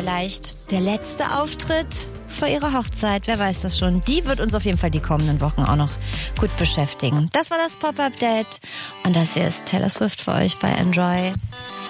vielleicht der letzte Auftritt vor ihrer Hochzeit. Wer weiß das schon. Die wird uns auf jeden Fall die kommenden Wochen auch noch gut beschäftigen. Das war das Pop-Update. Und das hier ist Taylor Swift für euch bei Enjoy.